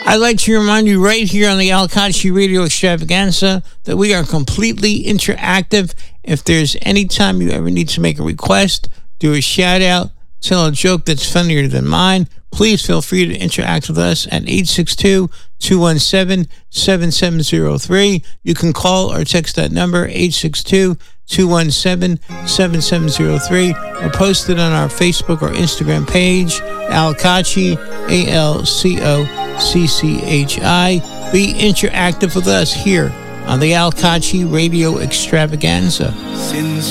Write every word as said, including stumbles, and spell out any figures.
I'd like to remind you right here on the Al Kachi Radio Extravaganza that we are completely interactive. If there's any time you ever need to make a request, do a shout out, tell a joke that's funnier than mine, please feel free to interact with us at eight six two, two one seven, seven seven zero three. You can call or text that number, eight six two, two one seven, seven seven zero three, or post it on our Facebook or Instagram page, Al Kachi, A L C O C C H I. Be interactive with us here on the Al Kachi Radio Extravaganza.